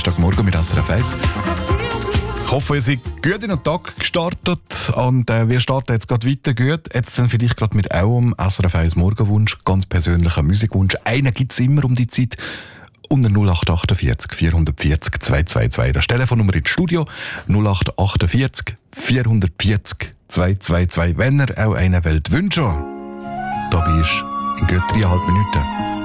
Dienstagmorgen mit SRF 1. Ich hoffe, ihr seid gut in den Tag gestartet und wir starten jetzt gerade weiter gut. Jetzt dann vielleicht gerade mit eurem SRF 1 Morgenwunsch, ganz persönlicher Musikwunsch. Einen gibt es immer um die Zeit. Unter 0848 440 222. Das Telefonnummer ins Studio 0848 440 222. Wenn ihr auch einen wollt wünschen, da bist du in gut 3,5 Minuten.